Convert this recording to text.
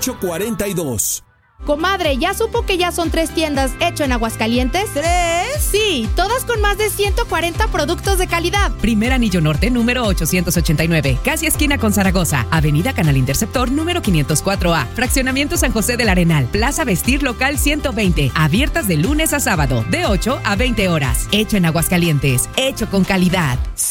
3842. Comadre, ¿ya supo que ya son 3 tiendas Hecho en Aguascalientes? ¿3? Sí, todas con más de 140 productos de calidad. Primer Anillo Norte, número 889. Casi esquina con Zaragoza. Avenida Canal Interceptor, número 504A. Fraccionamiento San José del Arenal. Plaza Vestir Local 120. Abiertas de lunes a sábado, de 8 a 20 horas. Hecho en Aguascalientes. Hecho con calidad.